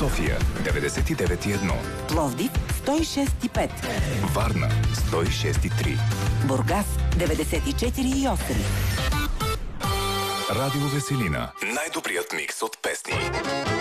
София 99,1, Пловдив 106,5, Варна 106,3, Бургас 94,8. Радио Веселина. Най-добрият микс от песни.